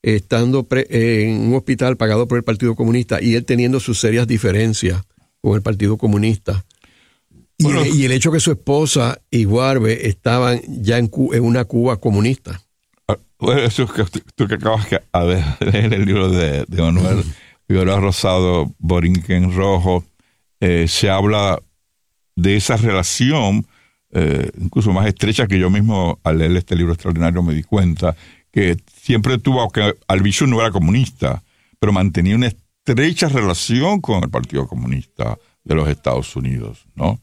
estando en un hospital pagado por el Partido Comunista y él teniendo sus serias diferencias con el Partido Comunista. Bueno, y el hecho que su esposa y Guarbe estaban ya en una Cuba comunista. Bueno, eso es que tú que acabas de leer el libro de Manuel Figueroa Rosado, Borinquen Rojo, se habla de esa relación, incluso más estrecha, que yo mismo al leer este libro extraordinario me di cuenta, que siempre tuvo, aunque Albizu no era comunista, pero mantenía una estrecha relación con el Partido Comunista de los Estados Unidos, ¿no?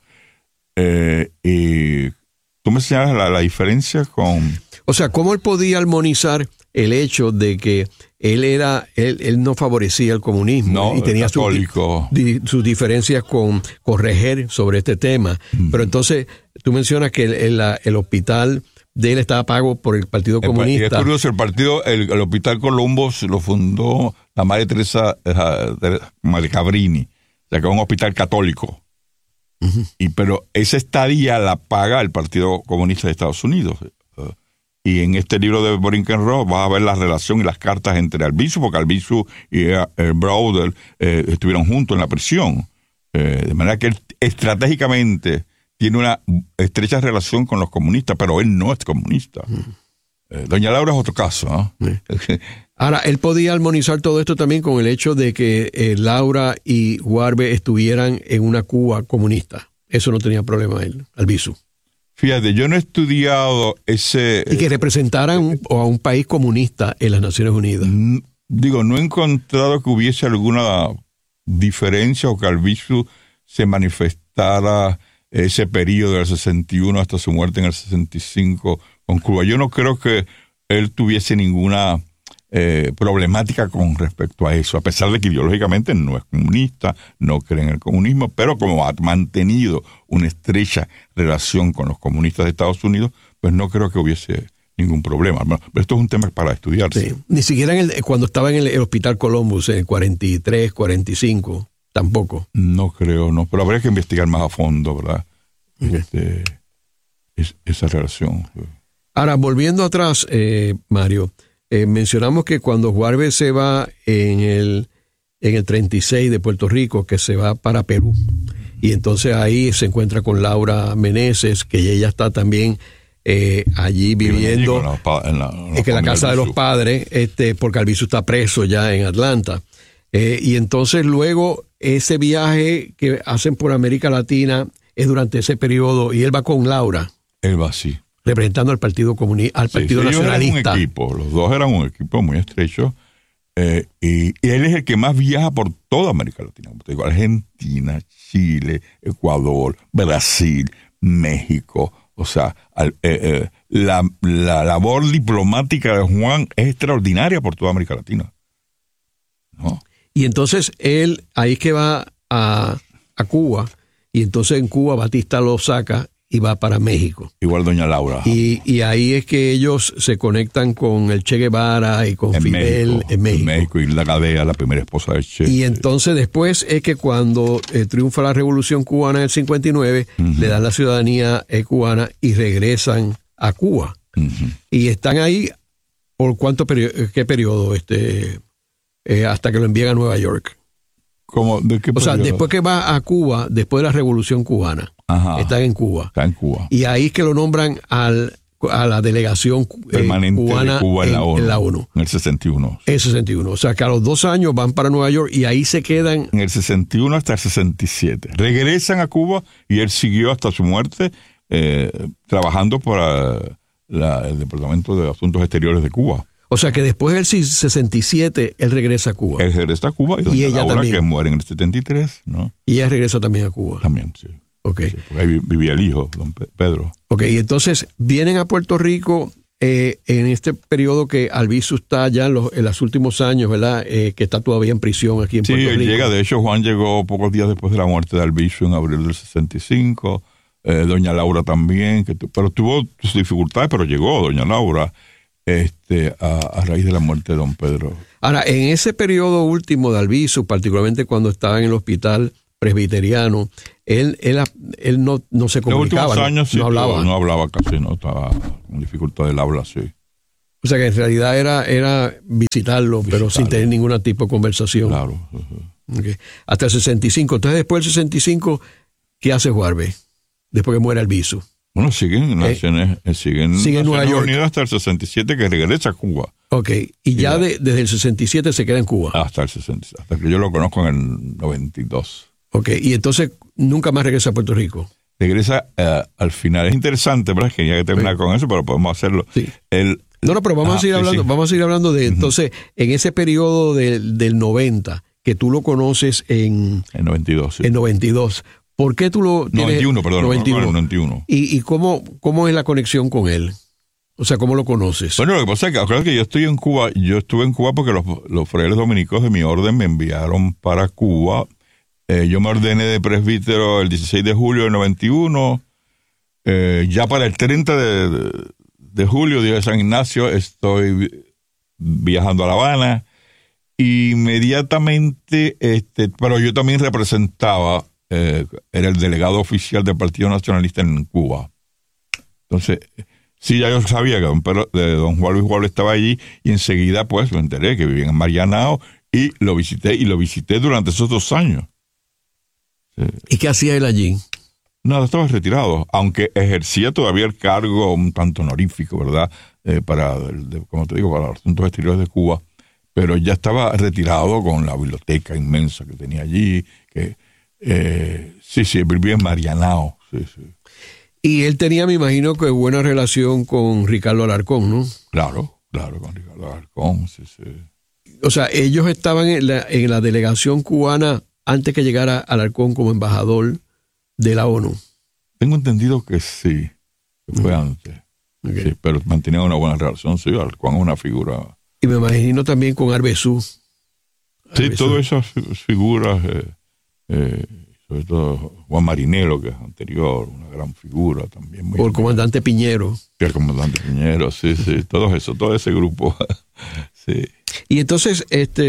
Y tú me señalas la diferencia con... O sea, ¿cómo él podía armonizar el hecho de que él no favorecía el comunismo y tenía sus diferencias con Rejel sobre este tema? Pero entonces tú mencionas que el hospital de él estaba pago por el Partido Comunista. Es curioso, el Hospital Colombo lo fundó la Madre Teresa Madre Cabrini, o sea que es un hospital católico. Pero esa estadía la paga el Partido Comunista de Estados Unidos. Y en este libro de Borinquen Rojo vas a ver la relación y las cartas entre Albizu, porque Albizu y Browder estuvieron juntos en la prisión. De manera que él estratégicamente tiene una estrecha relación con los comunistas, pero él no es comunista. Doña Laura es otro caso, ¿no? Ahora, él podía armonizar todo esto también con el hecho de que Laura y Guarbe estuvieran en una Cuba comunista. Eso no tenía problema él, Albizu. Fíjate, yo no he estudiado ese... Y que representaran a un país comunista en las Naciones Unidas. No he encontrado que hubiese alguna diferencia o que Albizu se manifestara ese periodo del 61 hasta su muerte en el 65 con Cuba. Yo no creo que él tuviese ninguna problemática con respecto a eso, a pesar de que ideológicamente no es comunista, no cree en el comunismo, pero como ha mantenido una estrecha relación con los comunistas de Estados Unidos, pues no creo que hubiese ningún problema. Pero esto es un tema para estudiarse. Sí. Ni siquiera cuando estaba en el Hospital Columbus, en el 43, 45, tampoco. No creo, no, pero habría que investigar más a fondo, ¿verdad? Esa relación. Ahora, volviendo atrás, Mario, mencionamos que cuando Guarbe se va en el 36 de Puerto Rico, que se va para Perú, y entonces ahí se encuentra con Laura Meneses, que ella está también allí viviendo en la casa de los padres, porque Albizu está preso ya en Atlanta. Y entonces luego ese viaje que hacen por América Latina es durante ese periodo, y él va con Laura. Él va así. Representando al Partido Comunista, al Partido Nacionalista. Eran un equipo, los dos eran un equipo muy estrecho, y él es el que más viaja por toda América Latina. Como te digo, Argentina, Chile, Ecuador, Brasil, México. O sea, la labor diplomática de Juan es extraordinaria por toda América Latina, ¿no? Y entonces él, ahí es que va a Cuba, y entonces en Cuba Batista lo saca y va para México. Igual doña Laura. Y ahí es que ellos se conectan con el Che Guevara y con Fidel en México. En México, y la Gadea, la primera esposa de Che. Y entonces después es que cuando triunfa la Revolución Cubana en el 59, le dan la ciudadanía cubana y regresan a Cuba. Y están ahí por qué periodo, hasta que lo envían a Nueva York. ¿Cómo? ¿De qué periodo? O sea, después que va a Cuba, después de la Revolución Cubana. Ajá. Están en Cuba. Está en Cuba. Y ahí es que lo nombran a la delegación permanente cubana de Cuba en la ONU. En el 61. En el 61. O sea, que a los 2 años van para Nueva York y ahí se quedan. En el 61 hasta el 67. Regresan a Cuba y él siguió hasta su muerte trabajando para el Departamento de Asuntos Exteriores de Cuba. O sea, que después del 67, él regresa a Cuba. Él regresa a Cuba y ella Laura, también. Que muere en el 73, ¿no? Y ella regresa también a Cuba. También, sí. Okay. Sí, porque ahí vivía el hijo, don Pedro. Ok, y entonces vienen a Puerto Rico en este periodo que Albizu está ya en los últimos años, ¿verdad? Que está todavía en prisión aquí en Puerto Rico. Sí, llega. De hecho, Juan llegó pocos días después de la muerte de Albizu en abril del 65. Doña Laura también, pero tuvo sus dificultades, pero llegó doña Laura a raíz de la muerte de don Pedro. Ahora, en ese periodo último de Albizu, particularmente cuando estaba en el hospital presbiteriano, él no se comunicaba. Los últimos años no hablaba. No hablaba casi, no estaba con dificultad del habla, sí. O sea que en realidad era visitarlo, pero sin tener ningún tipo de conversación. Claro. Okay. Hasta el 65. Entonces, después del 65, ¿qué hace Juárez? Después que muere Albizu. Bueno, siguen en Nueva York Unidos hasta el 67, que regresa a Cuba. Ok, y ya desde el 67 se queda en Cuba. Hasta el 67, hasta que yo lo conozco en el 92. Ok, y entonces nunca más regresa a Puerto Rico. Regresa al final. Es interesante, ¿verdad? Que ya que terminar con eso, pero podemos hacerlo. Sí. Pero vamos a seguir hablando. Vamos a seguir hablando de, entonces, en ese periodo del 90, que tú lo conoces en 92, sí. En 92. ¿Por qué tú lo tienes? 91, perdón. 91. ¿Y cómo es la conexión con él? O sea, ¿cómo lo conoces? Bueno, lo que pasa es que acuérdate que yo estuve en Cuba porque los frailes dominicos de mi orden me enviaron para Cuba. Yo me ordené de presbítero el 16 de julio del 91. Ya para el 30 de julio, día de San Ignacio, estoy viajando a La Habana. Inmediatamente, pero yo también representaba, era el delegado oficial del Partido Nacionalista en Cuba. Entonces, sí, ya yo sabía que don Juan Luis Gual estaba allí, y enseguida pues me enteré que vivía en Marianao y lo visité durante esos 2 años. Sí. ¿Y qué hacía él allí? No, estaba retirado, aunque ejercía todavía el cargo un tanto honorífico, ¿verdad? Como te digo, para los asuntos exteriores de Cuba, pero ya estaba retirado con la biblioteca inmensa que tenía allí, sí, vivía en Marianao, sí. Y él tenía, me imagino, que buena relación con Ricardo Alarcón, ¿no? Claro, con Ricardo Alarcón, sí. O sea, ellos estaban en la delegación cubana antes que llegara Alarcón como embajador de la ONU. Tengo entendido que sí, que fue antes. Okay. Sí, pero mantenían una buena relación, sí, Alarcón es una figura. Y me imagino también con Arbezú. Sí, todas esas figuras, sobre todo Juan Marinelo, que es anterior, una gran figura también. O el comandante Piñero. Sí, el comandante Piñero, sí, todo ese grupo. Sí. Y entonces,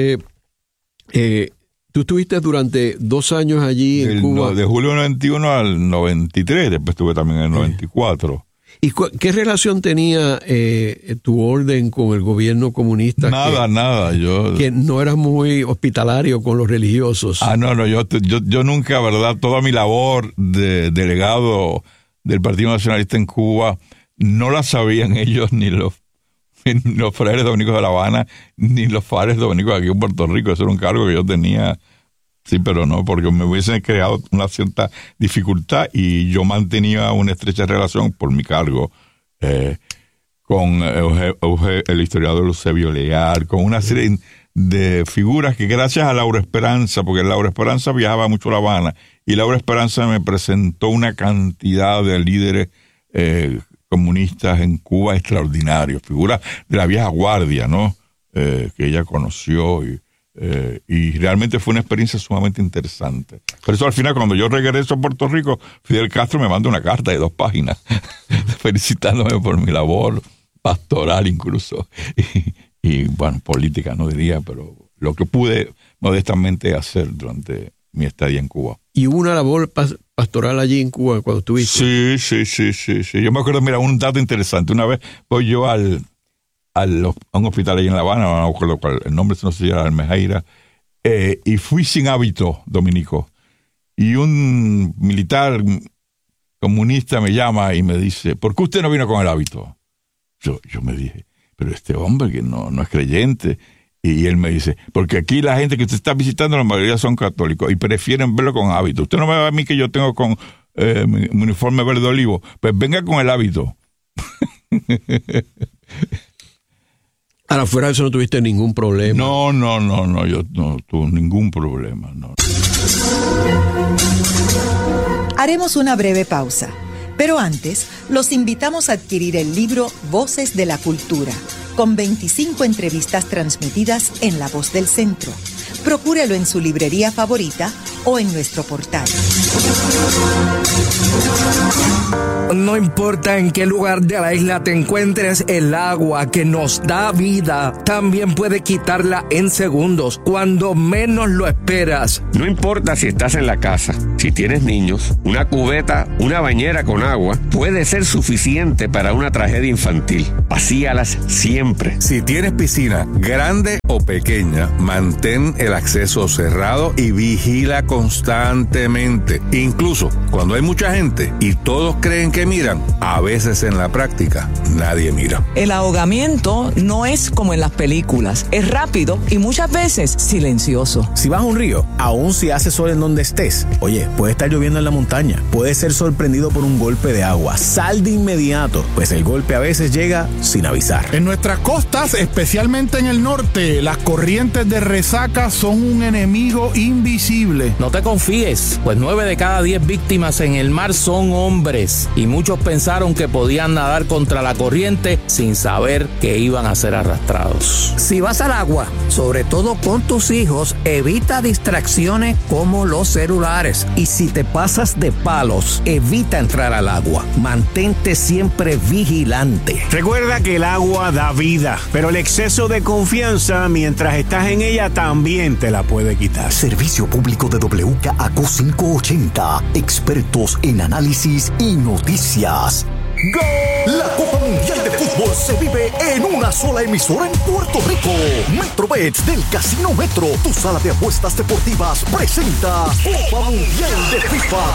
tú estuviste durante 2 años allí en Cuba. De julio 91 al 93, después estuve también en el 94. ¿Y qué relación tenía tu orden con el gobierno comunista? Nada. Que no eras muy hospitalario con los religiosos. No, yo nunca, ¿verdad? Toda mi labor de delegado del Partido Nacionalista en Cuba no la sabían ellos, ni los frailes dominicos de La Habana, ni los frailes dominicos aquí en Puerto Rico. Eso era un cargo que yo tenía. Sí, pero no, porque me hubiesen creado una cierta dificultad, y yo mantenía una estrecha relación por mi cargo con el historiador Eusebio Leal, con una serie de figuras que, gracias a Laura Esperanza, porque Laura Esperanza viajaba mucho a La Habana, y Laura Esperanza me presentó una cantidad de líderes comunistas en Cuba extraordinarios, figuras de la vieja guardia, ¿no? Que ella conoció, y realmente fue una experiencia sumamente interesante. Por eso al final, cuando yo regreso a Puerto Rico, Fidel Castro me manda una carta de 2 páginas felicitándome por mi labor pastoral incluso, y bueno, política no diría, pero lo que pude modestamente hacer durante mi estadía en Cuba. ¿Y hubo una labor pastoral allí en Cuba cuando estuviste? Sí. Yo me acuerdo, mira, un dato interesante. Una vez voy yo a un hospital ahí en La Habana, no me acuerdo cuál, el nombre no sé si era Almejeira, y fui sin hábito dominico. Y un militar comunista me llama y me dice, ¿por qué usted no vino con el hábito? Yo me dije, pero este hombre que no es creyente. Y él me dice, porque aquí la gente que usted está visitando, la mayoría son católicos y prefieren verlo con hábito. Usted no me ve a mí que yo tengo con mi uniforme verde olivo, pues venga con el hábito. Ahora, fuera de eso no tuviste ningún problema. No, yo no tuve ningún problema, no. Haremos una breve pausa, pero antes los invitamos a adquirir el libro Voces de la Cultura, con 25 entrevistas transmitidas en La Voz del Centro. Procúrelo en su librería favorita o en nuestro portal. No importa en qué lugar de la isla te encuentres, el agua que nos da vida también puede quitarla en segundos, cuando menos lo esperas. No importa si estás en la casa, si tienes niños, una cubeta, una bañera con agua puede ser suficiente para una tragedia infantil. Vacíalas siempre. Si tienes piscina, grande o pequeña, mantén el acceso cerrado y vigila constantemente. Incluso cuando hay mucha gente y todos creen que miran, a veces en la práctica nadie mira. El ahogamiento no es como en las películas. Es rápido y muchas veces silencioso. Si vas a un río, aun si hace sol en donde estés, oye, puede estar lloviendo en la montaña, puedes ser sorprendido por un golpe de agua. Sal de inmediato, pues el golpe a veces llega sin avisar. En nuestras costas, especialmente en el norte, las corrientes de resaca son un enemigo invisible. No te confíes, pues 9 de cada 10 víctimas en el mar son hombres y muchos pensaron que podían nadar contra la corriente sin saber que iban a ser arrastrados. Si vas al agua, sobre todo con tus hijos, evita distracciones como los celulares. Y si te pasas de palos, evita entrar al agua. Mantente siempre vigilante. Recuerda que el agua da vida, pero el exceso de confianza mientras estás en ella también te la puede quitar. Servicio público de WKAQ 580, expertos en análisis y noticias. ¡Gol! La Copa Mundial de Fútbol se vive en una sola emisora en Puerto Rico. Metrobets del Casino Metro, tu sala de apuestas deportivas, presenta Copa Mundial de FIFA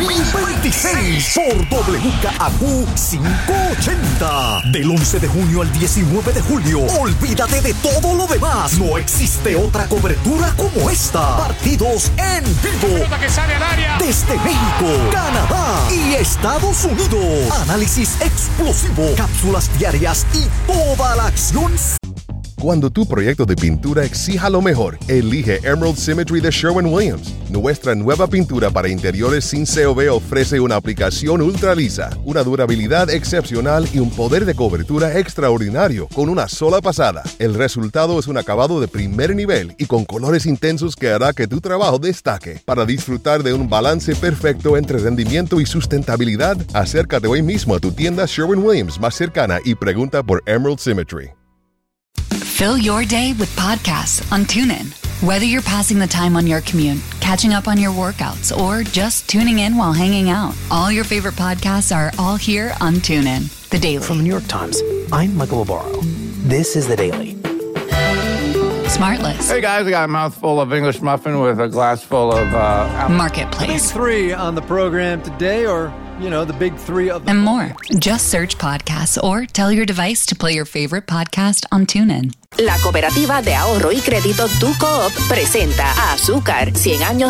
2026 por WKAQ 580. Del 11 de junio al 19 de julio. Olvídate de todo lo demás. No existe otra cobertura como esta. Partidos en vivo. Desde México, Canadá y Estados Unidos. Análisis explosivo, cápsulas diarias y toda la acción. Cuando tu proyecto de pintura exija lo mejor, elige Emerald Symmetry de Sherwin-Williams. Nuestra nueva pintura para interiores sin COV ofrece una aplicación ultra lisa, una durabilidad excepcional y un poder de cobertura extraordinario con una sola pasada. El resultado es un acabado de primer nivel y con colores intensos que hará que tu trabajo destaque. Para disfrutar de un balance perfecto entre rendimiento y sustentabilidad, acércate hoy mismo a tu tienda Sherwin-Williams más cercana y pregunta por Emerald Symmetry. Fill your day with podcasts on TuneIn. Whether you're passing the time on your commute, catching up on your workouts, or just tuning in while hanging out, all your favorite podcasts are all here on TuneIn. The Daily. From the New York Times, I'm Michael Barbaro. This is The Daily. Smartless. Hey guys, I got a mouthful of English muffin with a glass full of Marketplace. The big three on the program today, or the big three of them. And more. Just search podcasts or tell your device to play your favorite podcast on TuneIn. La Cooperativa de Ahorro y Crédito Tu Coop presenta a Azúcar 100 años